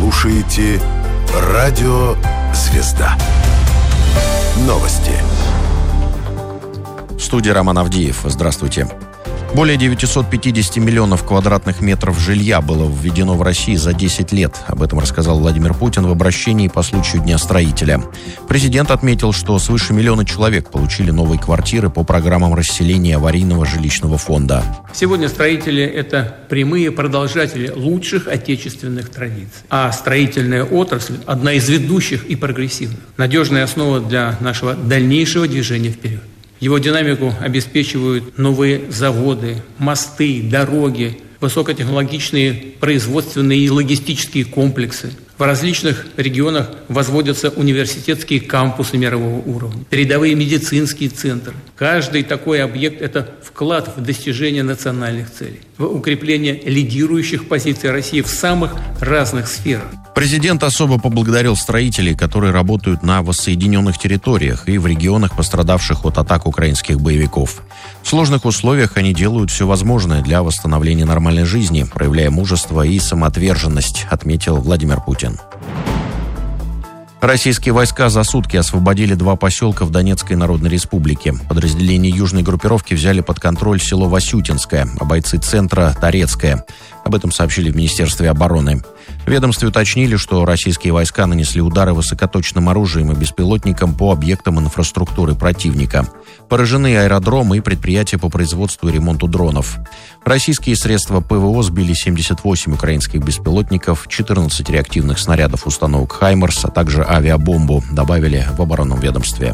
слушаете Радио «Звезда». Новости. В студии Роман Авдеев. Здравствуйте. Более 950 миллионов квадратных метров жилья было введено в России за 10 лет. Об этом рассказал Владимир Путин в обращении по случаю Дня строителя. Президент отметил, что свыше миллиона человек получили новые квартиры по программам расселения аварийного жилищного фонда. Сегодня строители – это прямые продолжатели лучших отечественных традиций. А строительная отрасль – одна из ведущих и прогрессивных. Надежная основа для нашего дальнейшего движения вперед. Его динамику обеспечивают новые заводы, мосты, дороги, высокотехнологичные производственные и логистические комплексы. В различных регионах возводятся университетские кампусы мирового уровня, передовые медицинские центры. Каждый такой объект – это вклад в достижение национальных целей, в укрепление лидирующих позиций России в самых разных сферах. Президент особо поблагодарил строителей, которые работают на воссоединенных территориях и в регионах, пострадавших от атак украинских боевиков. В сложных условиях они делают все возможное для восстановления нормальной жизни, проявляя мужество и самоотверженность, отметил Владимир Путин. Российские войска за сутки освободили 2 поселка в Донецкой Народной Республике. Подразделения южной группировки взяли под контроль село Васютинское, а бойцы центра – Торецкое. Об этом сообщили в Министерстве обороны. В ведомстве уточнили, что российские войска нанесли удары высокоточным оружием и беспилотником по объектам инфраструктуры противника. Поражены аэродромы и предприятия по производству и ремонту дронов. Российские средства ПВО сбили 78 украинских беспилотников, 14 реактивных снарядов установок «Хаймерс», а также авиабомбу, добавили в оборонном ведомстве.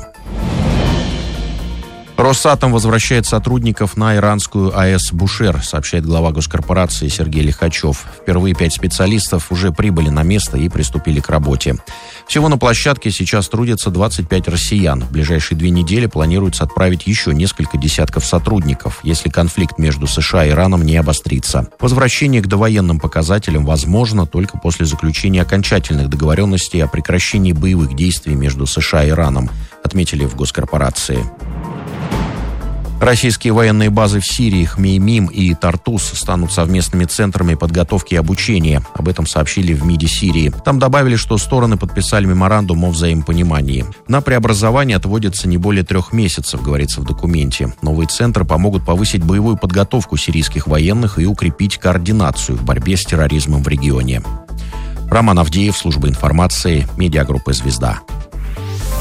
Росатом возвращает сотрудников на иранскую АЭС «Бушер», сообщает глава госкорпорации Сергей Лихачев. Впервые 5 специалистов уже прибыли на место и приступили к работе. Всего на площадке сейчас трудятся 25 россиян. В ближайшие 2 недели планируется отправить еще несколько десятков сотрудников, если конфликт между США и Ираном не обострится. Возвращение к довоенным показателям возможно только после заключения окончательных договоренностей о прекращении боевых действий между США и Ираном, отметили в госкорпорации. Российские военные базы в Сирии Хмеймим и Тартус станут совместными центрами подготовки и обучения. Об этом сообщили в МИДе Сирии. Там добавили, что стороны подписали меморандум о взаимопонимании. На преобразование отводится не более 3 месяцев, говорится в документе. Новые центры помогут повысить боевую подготовку сирийских военных и укрепить координацию в борьбе с терроризмом в регионе. Роман Авдеев, служба информации, медиагруппа «Звезда».